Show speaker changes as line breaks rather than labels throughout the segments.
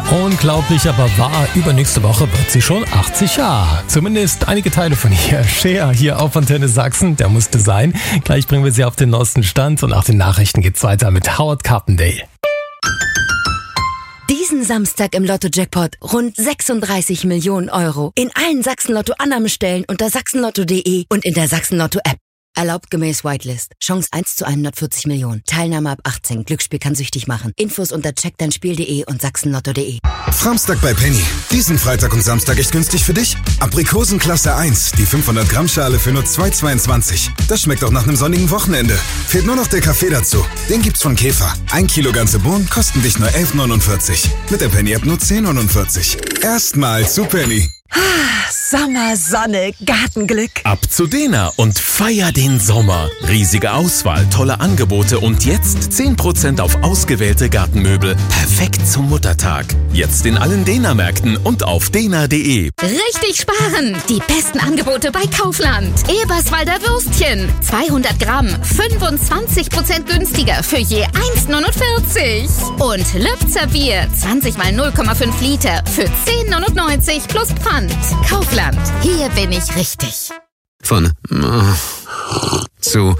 Unglaublich, aber wahr. Übernächste Woche wird sie schon 80 Jahre. Zumindest einige Teile von ihr. Cher hier auf Antenne Sachsen, der musste sein. Gleich bringen wir sie auf den neuesten Stand und nach den Nachrichten geht's weiter mit Howard Carpendale.
Diesen Samstag im Lotto-Jackpot rund 36 Millionen Euro. In allen Sachsen-Lotto-Annahmestellen unter sachsenlotto.de und in der Sachsen-Lotto-App. Erlaubt gemäß Whitelist. Chance 1 zu 140 Millionen. Teilnahme ab 18. Glücksspiel kann süchtig machen. Infos unter checkdeinspiel.de und sachsenlotto.de.
Framstag bei Penny. Diesen Freitag und Samstag echt günstig für dich. Aprikosen Klasse 1. Die 500 Gramm Schale für nur 2,22. Das schmeckt auch nach einem sonnigen Wochenende. Fehlt nur noch der Kaffee dazu. Den gibt's von Käfer. 1 Kilo ganze Bohnen kosten dich nur 11,49. Mit der Penny-App nur 10,49. Erstmal zu Penny.
Sommer, Sonne, Gartenglück.
Ab zu Dena und feier den Sommer. Riesige Auswahl, tolle Angebote und jetzt 10% auf ausgewählte Gartenmöbel. Perfekt zum Muttertag. Jetzt in allen Dena-Märkten und auf dena.de.
Richtig sparen! Die besten Angebote bei Kaufland. Eberswalder Würstchen. 200 Gramm. 25% günstiger für je 1,49. Und Lübzer Bier. 20 mal 0,5 Liter für 10,99 plus Pfand. Kaufland. Hier bin ich richtig.
Von zu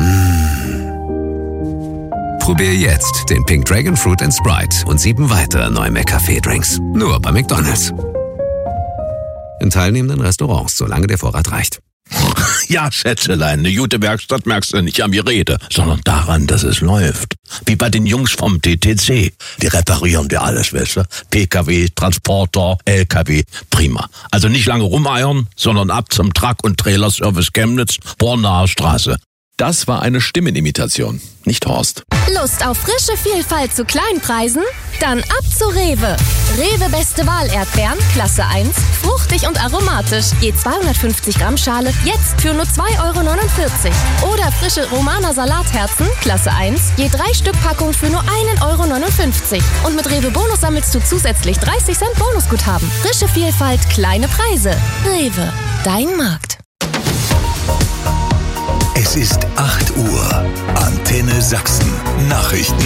Probier jetzt den Pink Dragon Fruit and Sprite und 7 weitere neue McCafé-Drinks. Nur bei McDonald's. In teilnehmenden Restaurants, solange der Vorrat reicht.
Ja, Schätzelein, eine gute Werkstatt merkst du nicht am Gerede, sondern daran, dass es läuft. Wie bei den Jungs vom TTC. Die reparieren dir alles, weißt du? PKW, Transporter, LKW, prima. Also nicht lange rumeiern, sondern ab zum Truck- und Trailerservice Chemnitz, Bornaer Straße.
Das war eine Stimmenimitation, nicht Horst.
Lust auf frische Vielfalt zu Kleinpreisen? Dann ab zu Rewe. Rewe Beste Wahl Erdbeeren, Klasse 1, fruchtig und aromatisch. Je 250 Gramm Schale, jetzt für nur 2,49 €. Oder frische Romaner Salatherzen, Klasse 1, je 3 Stück Packung für nur 1,59 €. Und mit Rewe Bonus sammelst du zusätzlich 30 Cent Bonusguthaben. Frische Vielfalt, kleine Preise. Rewe, dein Markt.
Es ist 8 Uhr. Antenne Sachsen. Nachrichten.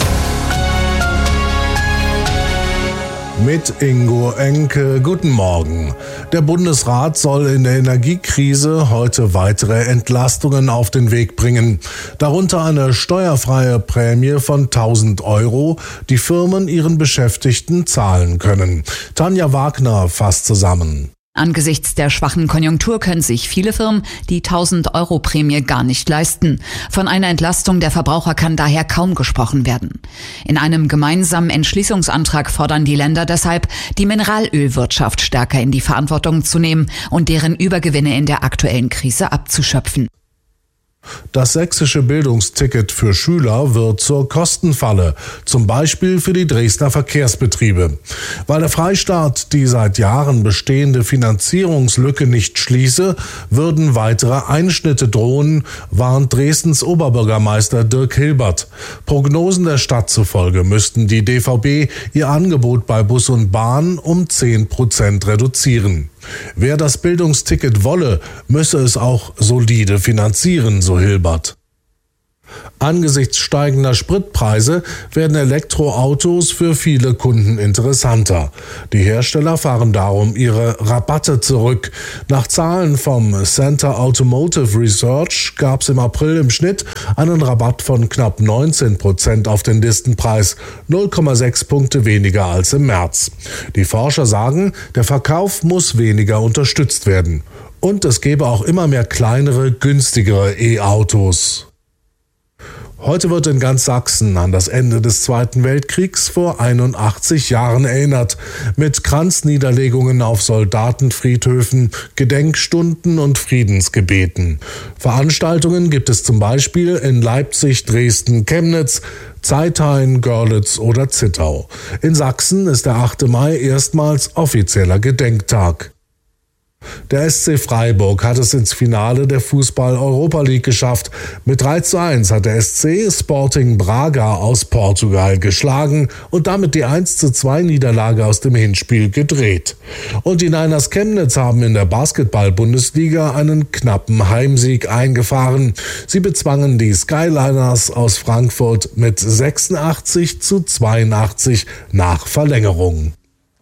Mit Ingo Enke, guten Morgen. Der Bundesrat soll in der Energiekrise heute weitere Entlastungen auf den Weg bringen. Darunter eine steuerfreie Prämie von 1.000 €, die Firmen ihren Beschäftigten zahlen können. Tanja Wagner fasst zusammen.
Angesichts der schwachen Konjunktur können sich viele Firmen die 1.000-€ gar nicht leisten. Von einer Entlastung der Verbraucher kann daher kaum gesprochen werden. In einem gemeinsamen Entschließungsantrag fordern die Länder deshalb, die Mineralölwirtschaft stärker in die Verantwortung zu nehmen und deren Übergewinne in der aktuellen Krise abzuschöpfen.
Das sächsische Bildungsticket für Schüler wird zur Kostenfalle, zum Beispiel für die Dresdner Verkehrsbetriebe. Weil der Freistaat die seit Jahren bestehende Finanzierungslücke nicht schließe, würden weitere Einschnitte drohen, warnt Dresdens Oberbürgermeister Dirk Hilbert. Prognosen der Stadt zufolge müssten die DVB ihr Angebot bei Bus und Bahn um 10% reduzieren. Wer das Bildungsticket wolle, müsse es auch solide finanzieren, so Hilbert. Angesichts steigender Spritpreise werden Elektroautos für viele Kunden interessanter. Die Hersteller fahren darum ihre Rabatte zurück. Nach Zahlen vom Center Automotive Research gab es im April im Schnitt einen Rabatt von knapp 19% auf den Listenpreis, 0,6 Punkte weniger als im März. Die Forscher sagen, der Verkauf muss weniger unterstützt werden. Und es gäbe auch immer mehr kleinere, günstigere E-Autos. Heute wird in ganz Sachsen an das Ende des Zweiten Weltkriegs vor 81 Jahren erinnert, mit Kranzniederlegungen auf Soldatenfriedhöfen, Gedenkstunden und Friedensgebeten. Veranstaltungen gibt es zum Beispiel in Leipzig, Dresden, Chemnitz, Zeithain, Görlitz oder Zittau. In Sachsen ist der 8. Mai erstmals offizieller Gedenktag. Der SC Freiburg hat es ins Finale der Fußball-Europa League geschafft. Mit 3:1 hat der SC Sporting Braga aus Portugal geschlagen und damit die 1:2 Niederlage aus dem Hinspiel gedreht. Und die Niners Chemnitz haben in der Basketball-Bundesliga einen knappen Heimsieg eingefahren. Sie bezwangen die Skyliners aus Frankfurt mit 86:82 nach Verlängerung.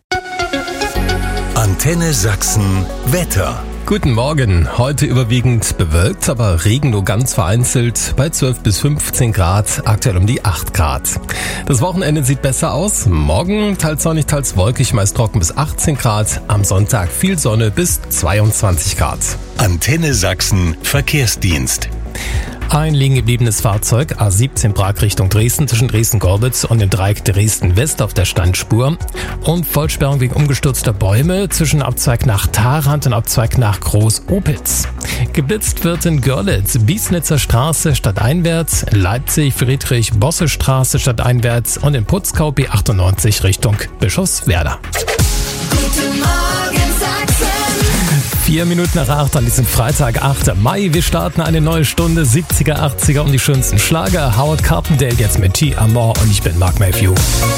Antenne Sachsen Wetter.
Guten Morgen. Heute überwiegend bewölkt, aber Regen nur ganz vereinzelt bei 12 bis 15 Grad, aktuell um die 8 Grad. Das Wochenende sieht besser aus. Morgen teils sonnig, teils wolkig, meist trocken bis 18 Grad. Am Sonntag viel Sonne bis 22 Grad.
Antenne Sachsen Verkehrsdienst.
Ein liegen gebliebenes Fahrzeug, A17 Prag Richtung Dresden, zwischen Dresden-Gorbitz und dem Dreieck Dresden-West auf der Standspur. Und Vollsperrung wegen umgestürzter Bäume zwischen Abzweig nach Tharandt und Abzweig nach Groß-Opitz. Geblitzt wird in Görlitz, Biesnitzer Straße stadteinwärts, Leipzig, Friedrich-Bosse-Straße stadteinwärts und in Putzkau B98 Richtung Bischofswerda.
Guten Morgen, Sachsen.
4 Minuten nach 8 an diesem Freitag, 8. Mai. Wir starten eine neue Stunde 70er, 80er und die schönsten Schlager. Howard Carpendale jetzt mit T. Amor und ich bin Mark Mayfield.